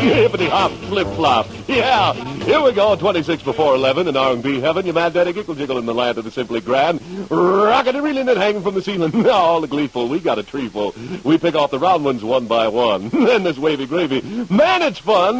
Hippity hop, flip flop. Yeah, here we go, 26 before 11 in R&B heaven. Your mad daddy Gickle Jiggle in the land of the simply grand. Rockin' and reeling and hanging from the ceiling. All the gleeful, we got a treeful. We pick off the round ones one by one. Then this wavy gravy. Man, it's fun.